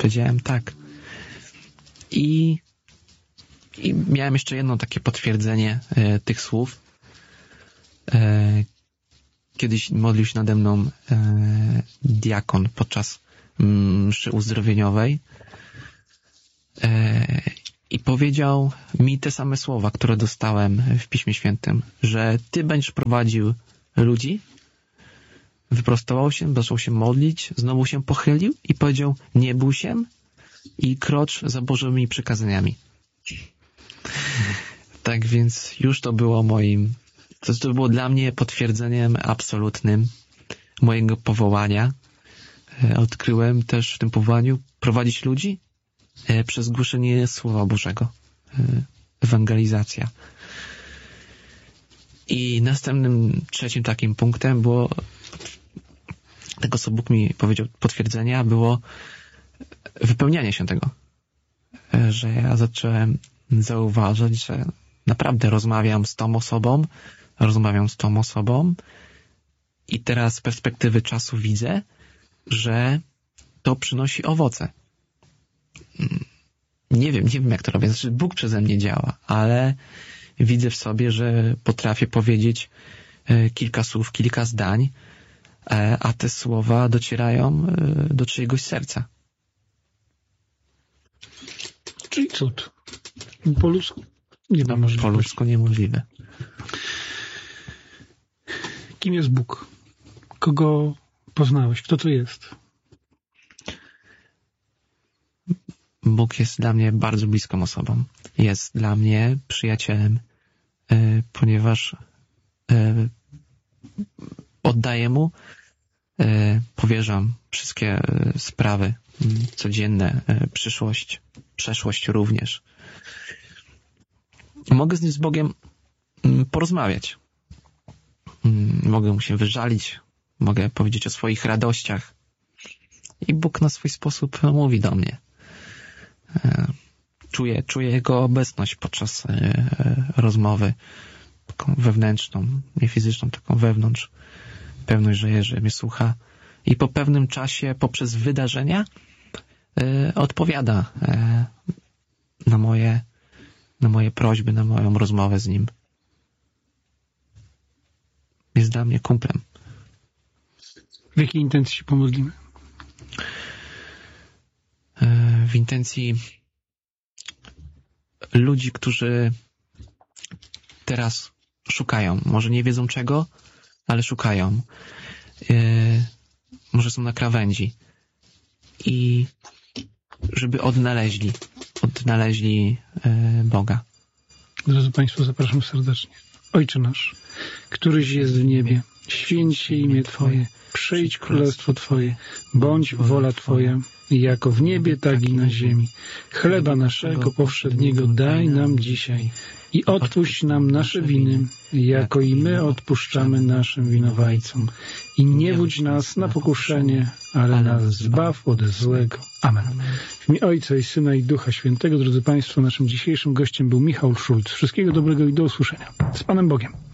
Powiedziałem tak. I miałem jeszcze jedno takie potwierdzenie tych słów. Kiedyś modlił się nade mną diakon podczas mszy uzdrowieniowej i powiedział mi te same słowa, które dostałem w Piśmie Świętym, że ty będziesz prowadził ludzi. Wyprostował się, zaczął się modlić, znowu się pochylił i powiedział: nie bój się i krocz za Bożymi przykazaniami. Tak więc już to było to było dla mnie potwierdzeniem absolutnym mojego powołania. Odkryłem też w tym powołaniu prowadzić ludzi przez głoszenie Słowa Bożego. Ewangelizacja. I następnym, trzecim takim punktem było tego, co Bóg mi powiedział, potwierdzenia, było wypełnianie się tego. Że ja zacząłem zauważać, że naprawdę rozmawiam z tą osobą i teraz z perspektywy czasu widzę, że to przynosi owoce. Nie wiem jak to robię. Znaczy Bóg przeze mnie działa, ale widzę w sobie, że potrafię powiedzieć kilka słów, kilka zdań, a te słowa docierają do czyjegoś serca. Czyli cud. Po ludzku nie ma możliwości. Po ludzku niemożliwe. Kim jest Bóg? Kogo poznałeś? Kto to jest? Bóg jest dla mnie bardzo bliską osobą. Jest dla mnie przyjacielem, ponieważ oddaję Mu, powierzam wszystkie sprawy codzienne, przyszłość, przeszłość również. Mogę z Bogiem porozmawiać. Mogę Mu się wyżalić, mogę powiedzieć o swoich radościach i Bóg na swój sposób mówi do mnie. Czuję Jego obecność podczas rozmowy, taką wewnętrzną, nie fizyczną, taką wewnątrz. Pewność, że mnie słucha i po pewnym czasie poprzez wydarzenia odpowiada na moje prośby, na moją rozmowę z Nim. Jest dla mnie kumplem. W jakiej intencji się pomodlimy? W intencji ludzi, którzy teraz szukają. Może nie wiedzą czego, ale szukają. Może są na krawędzi. I żeby odnaleźli Boga. Drodzy Państwo, zapraszam serdecznie. Ojcze nasz, któryś jest w niebie, święć się imię Twoje, przyjdź królestwo Twoje, bądź wola Twoja, jako w niebie, tak i na ziemi. Chleba naszego powszedniego daj nam dzisiaj i odpuść nam nasze winy, jako i my odpuszczamy naszym winowajcom. I nie wódź nas na pokuszenie, ale nas zbaw od złego. Amen. W imię Ojca i Syna i Ducha Świętego, drodzy Państwo, naszym dzisiejszym gościem był Michał Szulc. Wszystkiego dobrego i do usłyszenia. Z Panem Bogiem.